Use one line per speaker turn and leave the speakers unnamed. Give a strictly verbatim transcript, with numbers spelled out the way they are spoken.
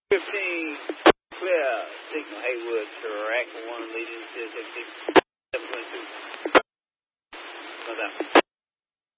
fifteen, clear. Signal Haywood, track one leading to seven twenty-two.